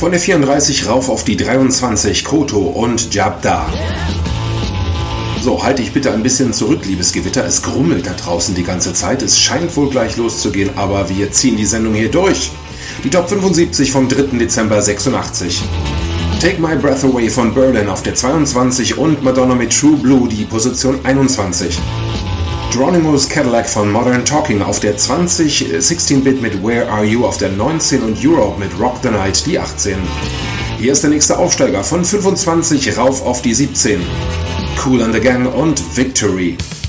Von der 34 rauf auf die 23, Koto und Jabda. So, halte ich bitte ein bisschen zurück, liebes Gewitter. Es grummelt da draußen die ganze Zeit. Es scheint wohl gleich loszugehen, aber wir ziehen die Sendung hier durch. Die Top 75 vom 3. Dezember 86. Take My Breath Away von Berlin auf der 22 und Madonna mit True Blue die Position 21. Geronimo's Cadillac von Modern Talking auf der 20, 16-Bit mit Where Are You auf der 19 und Europe mit Rock the Night die 18. Hier ist der nächste Aufsteiger von 25 rauf auf die 17. Kool and the Gang und Victory.